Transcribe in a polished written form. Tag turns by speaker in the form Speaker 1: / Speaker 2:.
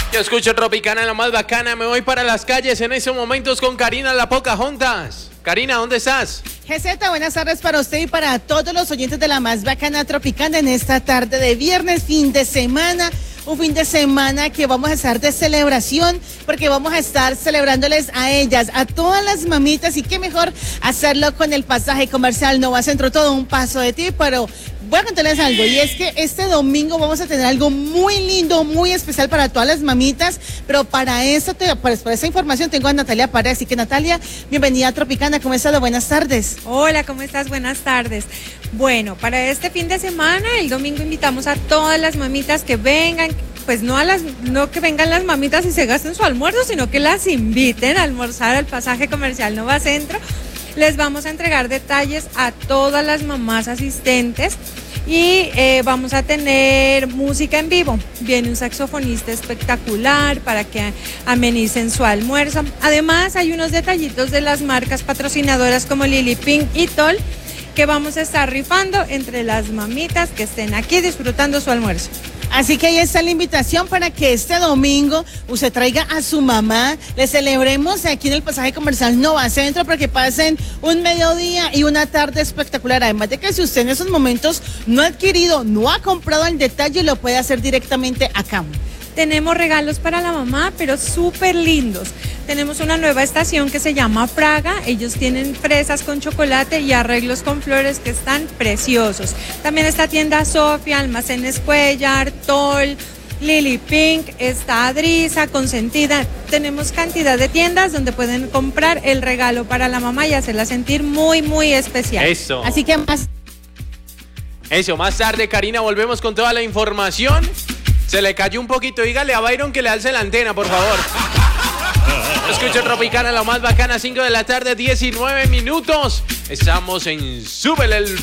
Speaker 1: Yo escucho Tropicana, la más bacana. Me voy para las calles en estos momentos con Karina la Pocahontas. Karina, ¿dónde estás?
Speaker 2: GZ, buenas tardes para usted y para todos los oyentes de la más bacana Tropicana en esta tarde de viernes, fin de semana. Un fin de semana que vamos a estar de celebración porque vamos a estar celebrándoles a ellas, a todas las mamitas, y qué mejor hacerlo con el pasaje comercial Nova Centro, todo un paso de ti, pero voy a contarles algo, y es que este domingo vamos a tener algo muy lindo, muy especial para todas las mamitas, pero para eso, para esa información tengo a Natalia Paré, así que Natalia, bienvenida a Tropicana, ¿cómo estás? Buenas tardes.
Speaker 3: Hola, ¿cómo estás? Buenas tardes. Bueno, para este fin de semana, el domingo invitamos a todas las mamitas que vengan, pues no que vengan las mamitas y se gasten su almuerzo, sino que las inviten a almorzar al pasaje comercial Nova Centro. Les vamos a entregar detalles a todas las mamás asistentes y vamos a tener música en vivo. Viene un saxofonista espectacular para que amenicen su almuerzo. Además, hay unos detallitos de las marcas patrocinadoras como Lily Pink y Toll que vamos a estar rifando entre las mamitas que estén aquí disfrutando su almuerzo.
Speaker 2: Así que ahí está la invitación para que este domingo usted traiga a su mamá, le celebremos aquí en el pasaje comercial Nova Centro para que pasen un mediodía y una tarde espectacular. Además de que si usted en esos momentos no ha adquirido, no ha comprado el detalle, lo puede hacer directamente acá.
Speaker 3: Tenemos regalos para la mamá, pero súper lindos. Tenemos una nueva estación que se llama Fraga. Ellos tienen fresas con chocolate y arreglos con flores que están preciosos. También está tienda Sofía, Almacenes Cuellar, Toll, Lily Pink, está Adrisa, Consentida. Tenemos cantidad de tiendas donde pueden comprar el regalo para la mamá y hacerla sentir muy, muy especial.
Speaker 1: Eso.
Speaker 2: Así que más
Speaker 1: tarde, Karina, volvemos con toda la información. Se le cayó un poquito, dígale a Byron que le alce la antena, por favor. Escucho Tropicana, la más bacana, 5 de la tarde, 19 minutos. Estamos en Súbele el